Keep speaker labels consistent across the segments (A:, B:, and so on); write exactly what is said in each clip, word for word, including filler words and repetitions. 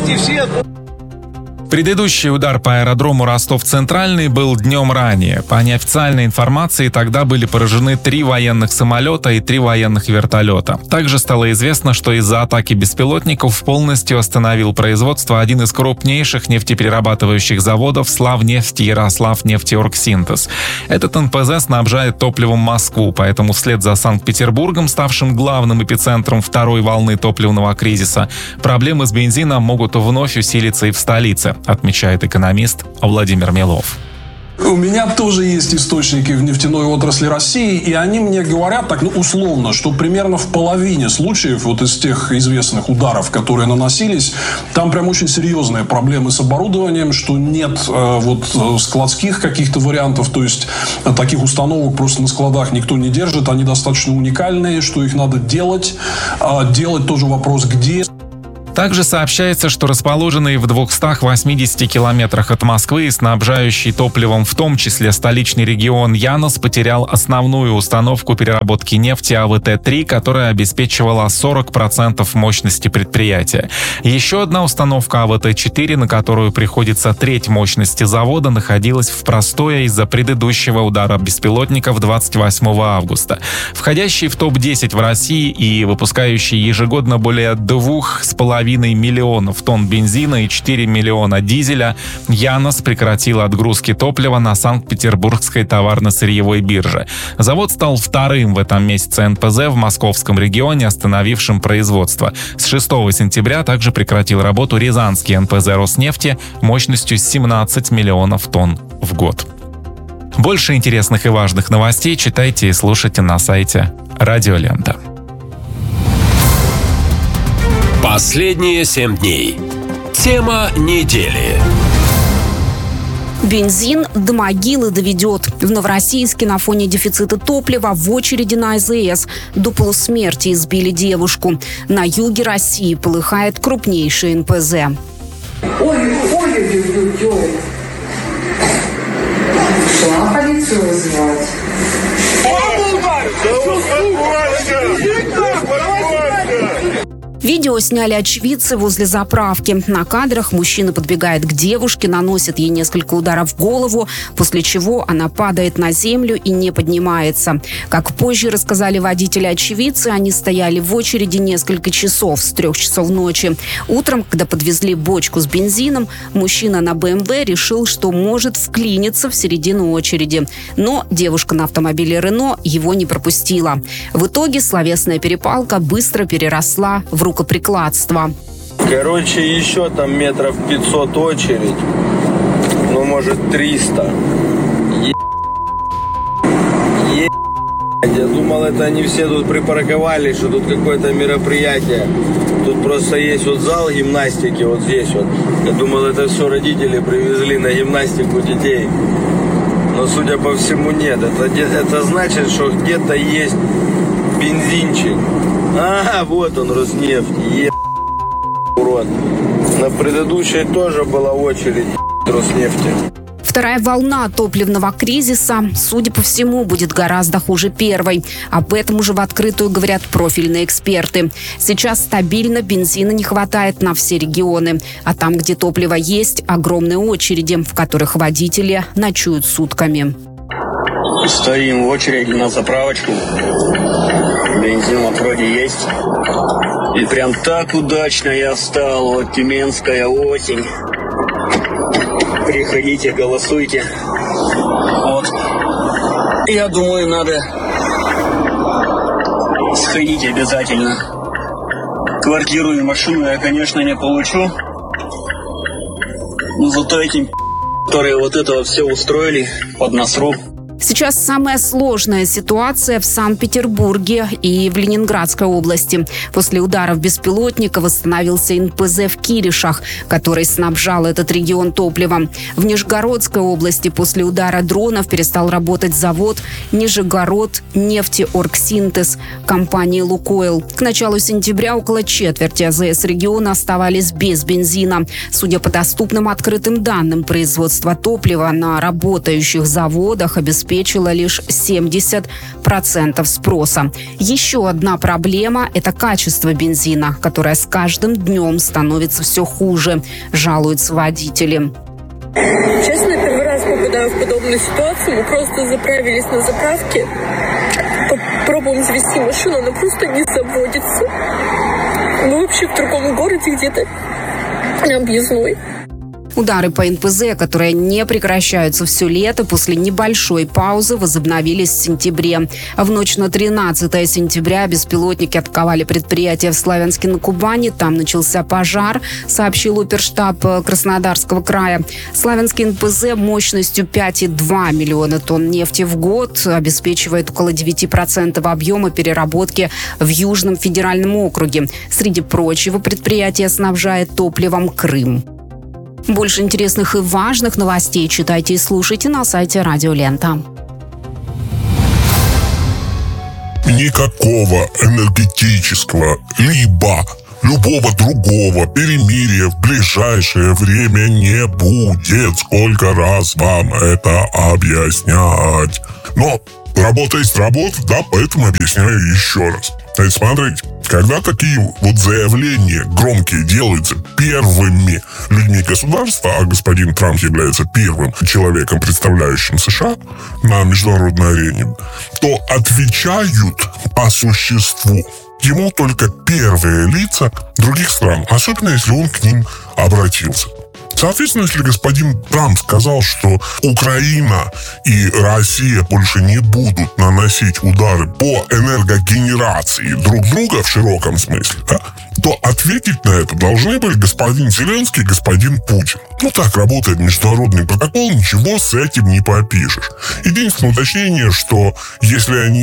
A: Идите все.
B: Предыдущий удар по аэродрому Ростов-Центральный был днем ранее. По неофициальной информации, тогда были поражены три военных самолета и три военных вертолета. Также стало известно, что из-за атаки беспилотников полностью остановил производство один из крупнейших нефтеперерабатывающих заводов Славнефть Ярославнефтеоргсинтез. Этот эн пэ зэ снабжает топливом Москву, поэтому вслед за Санкт-Петербургом, ставшим главным эпицентром второй волны топливного кризиса, проблемы с бензином могут вновь усилиться и в столице, отмечает экономист Владимир Милов.
C: У меня тоже есть источники в нефтяной отрасли России, и они мне говорят так, ну, условно, что примерно в половине случаев вот из тех известных ударов, которые наносились, там прям очень серьезные проблемы с оборудованием, что нет э, вот складских каких-то вариантов, то есть э, таких установок просто на складах никто не держит, они достаточно уникальные, что их надо делать, э, делать тоже вопрос где.
B: Также сообщается, что расположенный в двухстах восьмидесяти километрах от Москвы и снабжающий топливом в том числе столичный регион Янос потерял основную установку переработки нефти а вэ тэ три, которая обеспечивала сорок процентов мощности предприятия. Еще одна установка а вэ тэ четыре, на которую приходится треть мощности завода, находилась в простое из-за предыдущего удара беспилотников двадцать восьмого августа. Входящий в топ десять в России и выпускающий ежегодно более двух с половиной миллионов тонн бензина и четыре миллиона дизеля, Янос прекратил отгрузки топлива на Санкт-Петербургской товарно-сырьевой бирже. Завод стал вторым в этом месяце эн пэ зэ в московском регионе, остановившим производство. С шестого сентября также прекратил работу рязанский эн пэ зэ Роснефти мощностью семнадцать миллионов тонн в год. Больше интересных и важных новостей читайте и слушайте на сайте Радио Лента.
D: Последние семь дней. Тема недели.
E: Бензин до могилы доведет. В Новороссийске на фоне дефицита топлива в очереди на а зэ эс до полусмерти избили девушку. На юге России полыхает крупнейший эн пэ зэ.
F: Ой, ой, ой, ой, ой. Шла полицию вызывать.
E: Видео сняли очевидцы возле заправки. На кадрах мужчина подбегает к девушке, наносит ей несколько ударов в голову, после чего она падает на землю и не поднимается. Как позже рассказали водители-очевидцы, они стояли в очереди несколько часов, с трех часов ночи. Утром, когда подвезли бочку с бензином, мужчина на бэ эм вэ решил, что может вклиниться в середину очереди. Но девушка на автомобиле Рено его не пропустила. В итоге словесная перепалка быстро переросла в рукоприкладство.
G: Короче, еще там метров пятьсот очередь. Ну, может, триста. Е... Е... Я думал, это они все тут припарковались, что тут какое-то мероприятие. Тут просто есть вот зал гимнастики, вот здесь вот. Я думал, это все родители привезли на гимнастику детей. Но, судя по всему, нет. Это, это значит, что где-то есть бензинчик. А, вот он, Роснефть. Е... урод. На предыдущей тоже была очередь Роснефти.
E: Вторая волна топливного кризиса, судя по всему, будет гораздо хуже первой. Об этом уже в открытую говорят профильные эксперты. Сейчас стабильно бензина не хватает на все регионы. А там, где топливо есть, огромные очереди, в которых водители ночуют сутками.
H: Стоим в очереди на заправочку. Бензин вот вроде есть. И прям так удачно я встал. Вот тюменская осень. Приходите, голосуйте. Вот. Я думаю, надо сходить обязательно. Квартиру и машину я, конечно, не получу. Но зато этим, которые вот это все устроили, под насру.
E: Сейчас самая сложная ситуация в Санкт-Петербурге и в Ленинградской области. После ударов беспилотника восстановился эн пэ зэ в Киришах, который снабжал этот регион топливом. В Нижегородской области после удара дронов перестал работать завод Нижегород нефтеоргсинтез компании «Лукойл». К началу сентября около четверти а зэ эс региона оставались без бензина. Судя по доступным открытым данным, производство топлива на работающих заводах обеспечивает обеспечила лишь семьдесят процентов спроса. Еще одна проблема – это качество бензина, которое с каждым днем становится все хуже, жалуются водители.
A: Честно, первый раз попадаю в подобную ситуацию. Мы просто заправились на заправке. Попробуем завести машину, она просто не заводится. Мы вообще в другом городе где-то объездной.
E: Удары по эн пэ зэ, которые не прекращаются все лето, после небольшой паузы возобновились в сентябре. В ночь на тринадцатое сентября беспилотники атаковали предприятие в Славянске на Кубани. Там начался пожар, сообщил оперштаб Краснодарского края. Славянский эн пэ зэ мощностью пять и два миллиона тонн нефти в год обеспечивает около девять процентов объема переработки в Южном федеральном округе. Среди прочего, предприятие снабжает топливом Крым. Больше интересных и важных новостей читайте и слушайте на сайте Радио Лента.
I: Никакого энергетического либо любого другого перемирия в ближайшее время не будет. Сколько раз вам это объяснять? Но работа есть работа, да, поэтому объясняю еще раз. Значит, смотрите, когда такие вот заявления громкие делаются первыми людьми государства, а господин Трамп является первым человеком, представляющим США на международной арене, то отвечают по существу ему только первые лица других стран, особенно если он к ним обратился. Соответственно, если господин Трамп сказал, что Украина и Россия больше не будут наносить удары по энергогенерации друг друга в широком смысле, да, то ответить на это должны были господин Зеленский и господин Путин. Ну, так работает международный протокол, ничего с этим не попишешь. Единственное уточнение, что если они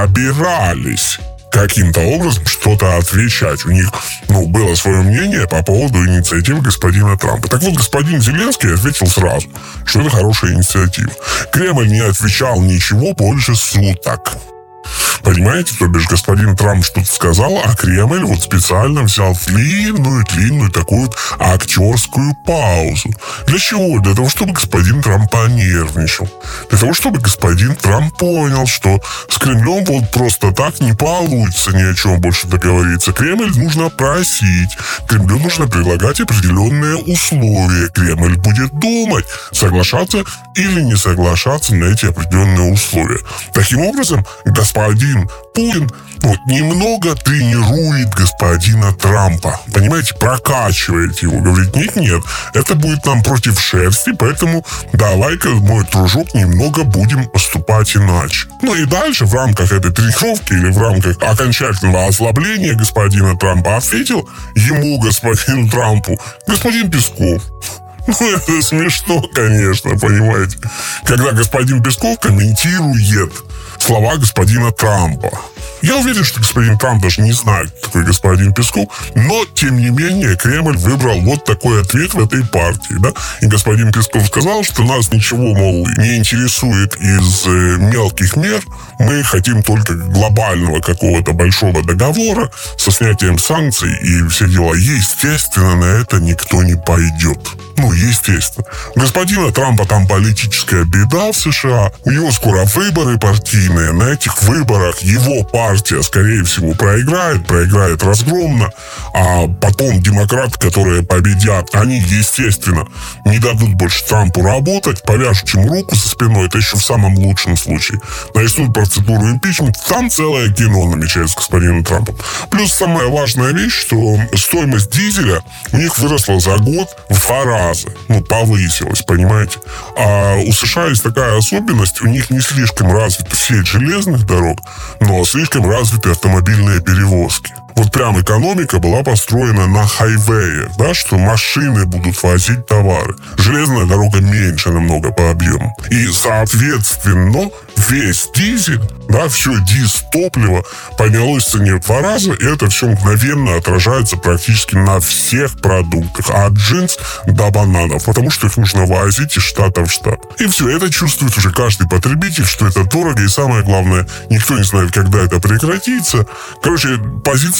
I: собирались каким-то образом что-то отвечать. У них, ну, было свое мнение по поводу инициативы господина Трампа. Так вот, господин Зеленский ответил сразу, что это хорошая инициатива. Кремль не отвечал ничего больше суток. Понимаете, то бишь господин Трамп что-то сказал, а Кремль вот специально взял длинную-длинную такую вот актерскую паузу. Для чего? Для того, чтобы господин Трамп понервничал. Для того, чтобы господин Трамп понял, что с Кремлем вот просто так не получится ни о чем больше договориться. Кремль нужно просить. Кремлю нужно предлагать определенные условия. Кремль будет думать, соглашаться или не соглашаться на эти определенные условия. Таким образом, господин Путин вот немного тренирует господина Трампа. Понимаете, прокачивает его. Говорит, нет-нет, это будет нам против шерсти, поэтому давай-ка, мой дружок, немного будем поступать иначе. Ну и дальше в рамках этой тренировки или в рамках окончательного ослабления господина Трампа ответил ему, господину Трампу, господин Песков. Ну, это смешно, конечно, понимаете. Когда господин Песков комментирует слова господина Трампа. Я уверен, что господин Трамп даже не знает, кто такой господин Песков, но, тем не менее, Кремль выбрал вот такой ответ в этой партии, да. И господин Песков сказал, что нас ничего, мол, не интересует из э, мелких мер, мы хотим только глобального какого-то большого договора со снятием санкций и все дела. Естественно, на это никто не пойдет. Ну, естественно. У господина Трампа там политическая беда в США, у него скоро выборы партийные, на этих выборах его партия, скорее всего, проиграет, проиграет разгромно, а потом демократы, которые победят, они, естественно, не дадут больше Трампу работать, повяжут ему руку со спиной, это еще в самом лучшем случае. Начнут процедуру импичмента, там целое кино намечается с господином Трампом. Плюс самая важная вещь, что стоимость дизеля у них выросла за год в два раза. Ну, повысилась, понимаете? А у США есть такая особенность, у них не слишком развита сеть железных дорог, но слишком развиты автомобильные перевозки. Вот прям экономика была построена на хайвее, да, что машины будут возить товары. Железная дорога меньше намного по объему. И, соответственно, весь дизель, да, все дизтопливо поднялось в цене в два раза, и это все мгновенно отражается практически на всех продуктах, от джинс до бананов, потому что их нужно возить из штата в штат. И все, это чувствует уже каждый потребитель, что это дорого, и самое главное, никто не знает, когда это прекратится. Короче, позиция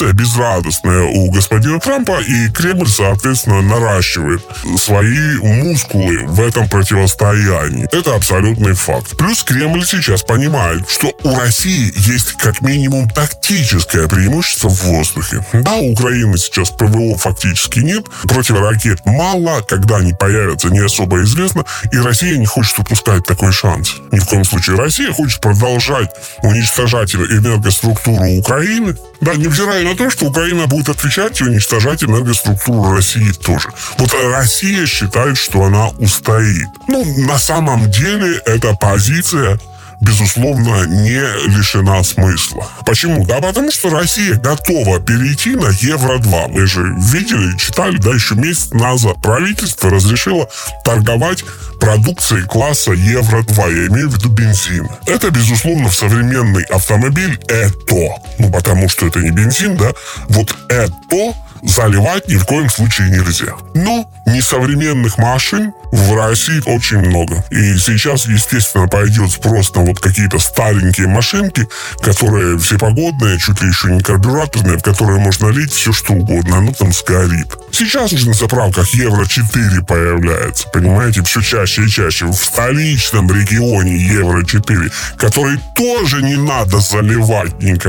I: позиция безрадостная у господина Трампа, и Кремль, соответственно, наращивает свои мускулы в этом противостоянии. Это абсолютный факт. Плюс Кремль сейчас понимает, что у России есть как минимум тактическое преимущество в воздухе. Да, у Украины сейчас ПВО фактически нет, противоракет мало, когда они появятся, не особо известно, и Россия не хочет упускать такой шанс. Ни в коем случае. Россия хочет продолжать уничтожать энергоструктуру Украины, да, невзирая на то, что Украина будет отвечать и уничтожать энергоструктуру России тоже. Вот Россия считает, что она устоит. Ну, на самом деле, эта позиция, безусловно, не лишена смысла. Почему? Да потому что Россия готова перейти на евро два. Вы же видели, читали, да, еще месяц назад правительство разрешило торговать продукцией класса евро два. Я имею в виду бензин. Это, безусловно, в современный автомобиль это. Ну, потому что это не бензин, да. Вот это заливать ни в коем случае нельзя. Но несовременных машин в России очень много. И сейчас, естественно, пойдет спрос на вот какие-то старенькие машинки, которые всепогодные, чуть ли еще не карбюраторные, в которые можно лить все что угодно, оно там сгорит. Сейчас уже на заправках евро четыре появляется, понимаете, все чаще и чаще. В столичном регионе евро четыре, который тоже не надо заливать никак.